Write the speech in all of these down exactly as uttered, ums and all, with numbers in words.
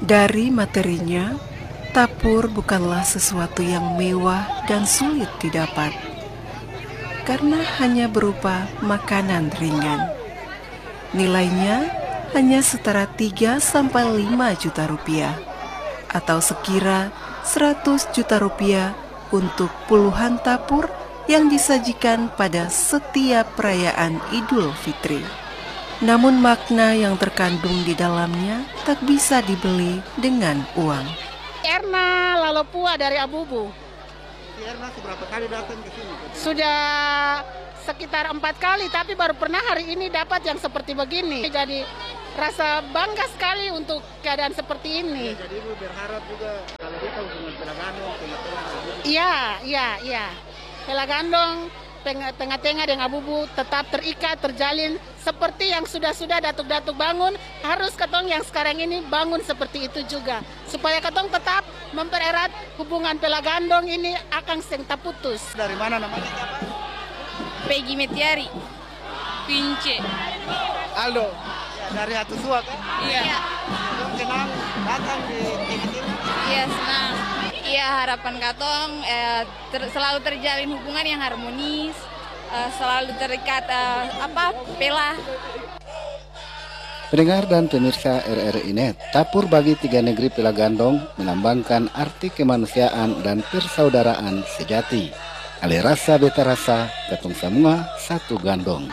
Dari materinya, tapur bukanlah sesuatu yang mewah dan sulit didapat, karena hanya berupa makanan ringan. Nilainya hanya setara tiga sampai lima juta rupiah, atau sekira seratus juta rupiah untuk puluhan tapur yang disajikan pada setiap perayaan Idul Fitri. Namun makna yang terkandung di dalamnya tak bisa dibeli dengan uang. Erna Lalopua dari Abubu. Erna seberapa kali datang ke sini? Sudah sekitar empat kali, tapi baru pernah hari ini dapat yang seperti begini. Jadi rasa bangga sekali untuk keadaan seperti ini. Ya, jadi Ibu berharap juga kalau kita hubungan Pelagandong, tengah-tengah. Iya, iya, iya. Pelagandong, tengah-tengah dengan Abubu tetap terikat, terjalin seperti yang sudah-sudah datuk-datuk bangun. Harus ketong yang sekarang ini bangun seperti itu juga, supaya ketong tetap mempererat hubungan Pelagandong ini akan seng tak putus. Dari mana namanya? Peggy Metiari, Pince. Aldo. Ya, dari Hatusua kan? Iya. Ketong kenal datang di tengah-tengah. Iya, senang. Iya, harapan katong eh, ter, selalu terjalin hubungan yang harmonis, eh, selalu terikat eh, apa pela. Pendengar dan pemirsa R R I Net, Tapur bagi tiga negeri Pelagandong melambangkan arti kemanusiaan dan persaudaraan sejati. Ale rasa beta rasa, ketong semua satu gandong.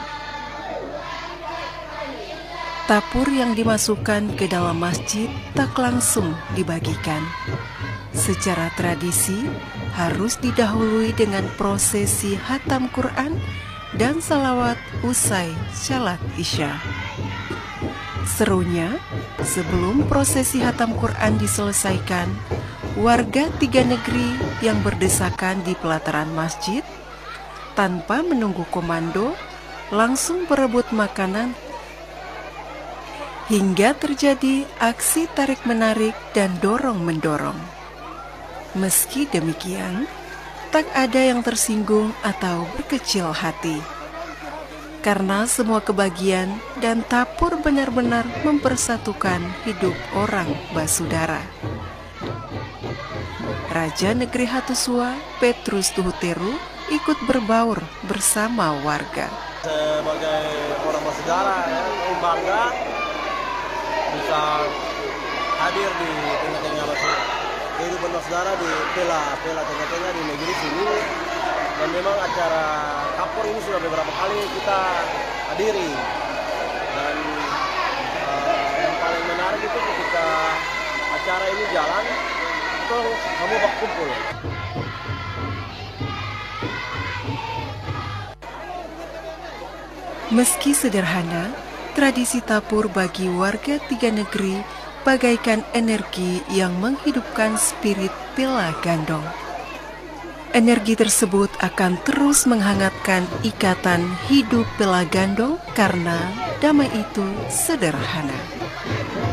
Tapur yang dimasukkan ke dalam masjid tak langsung dibagikan. Secara tradisi, harus didahului dengan prosesi hatam Quran dan salawat usai syalat Isya. Serunya, sebelum prosesi hatam Quran diselesaikan, warga tiga negeri yang berdesakan di pelataran masjid, tanpa menunggu komando, langsung berebut makanan hingga terjadi aksi tarik-menarik dan dorong-mendorong. Meski demikian, tak ada yang tersinggung atau berkecil hati, karena semua kebagian dan tapur benar-benar mempersatukan hidup orang basudara. Raja Negeri Hatusua, Petrus Tuhuteru, ikut berbaur bersama warga. Sebagai orang basudara, ya, bangga bisa hadir di tengah-tengah kehidupan basudara di Pela, Pela tengah-tengah di negeri sini. Dan memang acara tapur ini sudah beberapa kali kita hadiri. Dan uh, yang paling menarik itu ketika acara ini jalan, itu kamu berkumpul. Meski sederhana, tradisi tapur bagi warga tiga negeri bagaikan energi yang menghidupkan spirit Pelagandong. Energi tersebut akan terus menghangatkan ikatan hidup Pelagandong karena damai itu sederhana.